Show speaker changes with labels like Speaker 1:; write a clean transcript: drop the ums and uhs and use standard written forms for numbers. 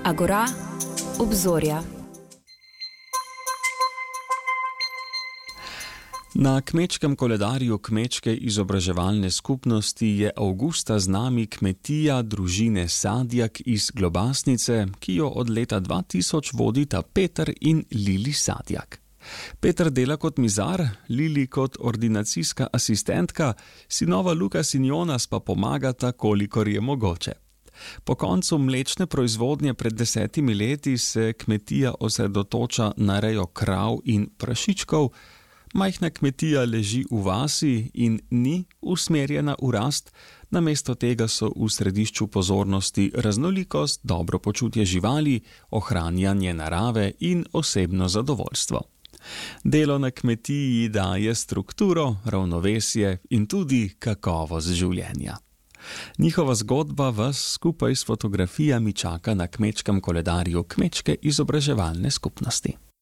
Speaker 1: Agora, obzorja.
Speaker 2: Na kmečkem koledarju Kmečke izobraževalne skupnosti je avgusta z nami kmetija družine Sadjak iz Globasnice, ki jo od leta 2000 vodita Peter in Lili Sadjak. Peter dela kot mizar, Lili kot ordinacijska asistentka, sinova Lukas in Jonas pa pomagata, kolikor je mogoče. Po koncu mlečne proizvodnje pred 10 leti se kmetija osredotoča na rejo krav in prašičkov. Majhna kmetija leži v vasi in ni usmerjena v rast, namesto tega so v središču pozornosti raznolikost, dobro počutje živali, ohranjanje narave in osebno zadovoljstvo. Delo na kmetiji daje strukturo, ravnovesje in tudi kakovost življenja. Njihova zgodba vas skupaj s fotografijami čaka na kmečkem koledarju Kmečke izobraževalne skupnosti.